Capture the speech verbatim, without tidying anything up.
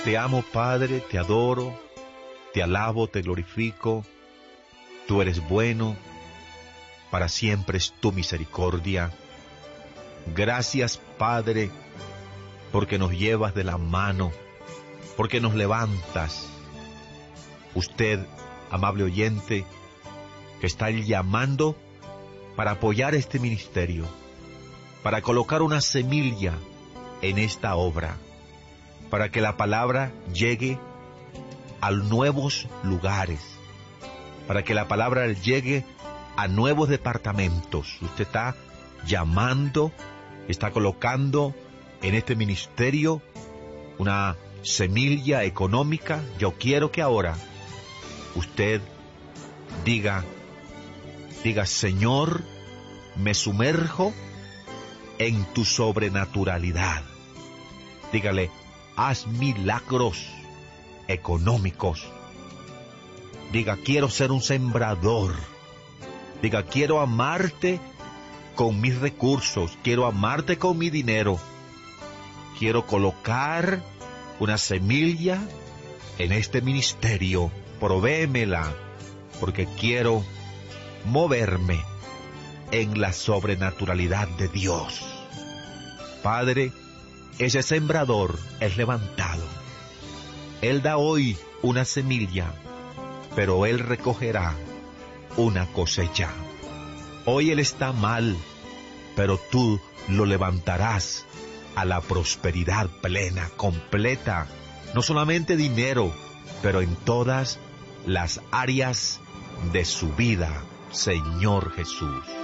Te amo, Padre, te adoro, te alabo, te glorifico. Tú eres bueno, para siempre es tu misericordia. Gracias, Padre, porque nos llevas de la mano, porque nos levantas. Usted, amable oyente, que está llamando para apoyar este ministerio, para colocar una semilla en esta obra, para que la palabra llegue a nuevos lugares, para que la palabra llegue a nuevos departamentos. Usted está llamando, está colocando en este ministerio una semilla económica. Yo quiero que ahora usted diga, diga, Señor, me sumerjo en tu sobrenaturalidad. Dígale, haz milagros económicos. Diga, quiero ser un sembrador. Diga, quiero amarte con mis recursos, quiero amarte con mi dinero. Quiero colocar una semilla en este ministerio. Provéemela, porque quiero moverme en la sobrenaturalidad de Dios. Padre, ese sembrador es levantado. Él da hoy una semilla, pero él recogerá una cosecha. Hoy él está mal, pero tú lo levantarás a la prosperidad plena, completa. No solamente dinero, pero en todas las áreas de su vida, Señor Jesús.